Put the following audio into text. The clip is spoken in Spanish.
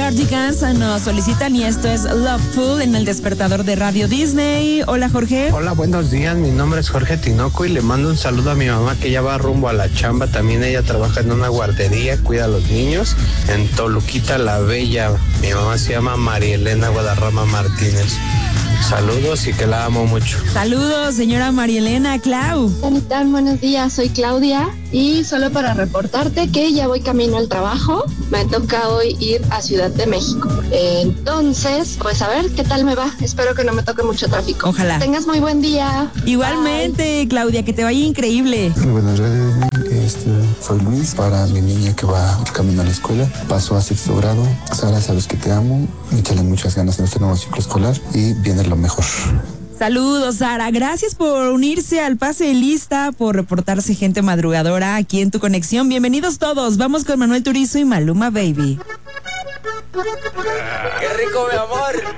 Cardigans nos solicitan y esto es Loveful en el despertador de Radio Disney. Hola, Jorge. Hola, buenos días. Mi nombre es Jorge Tinoco y le mando un saludo a mi mamá que ya va rumbo a la chamba. También ella trabaja en una guardería, cuida a los niños en Toluquita la Bella. Mi mamá se llama María Elena Guadarrama Martínez. Saludos y que la amo mucho. Saludos, señora María Elena. Clau. Hola, buenos días, soy Claudia y solo para reportarte que ya voy camino al trabajo. Me toca hoy ir a Ciudad de México. Entonces, pues a ver qué tal me va. Espero que no me toque mucho tráfico. Ojalá. Tengas muy buen día. Igualmente, bye. Claudia, que te vaya increíble. Muy buenas tardes, soy Luis, para mi niña que va camino a la escuela. Pasó a 6º grado. Sara, sabes que te amo. Échale muchas ganas en este nuevo ciclo escolar y viene lo mejor. Saludos, Sara. Gracias por unirse al pase de lista, por reportarse gente madrugadora aquí en Tu Conexión. Bienvenidos todos. Vamos con Manuel Turizo y Maluma Baby. ¡Qué rico, mi amor!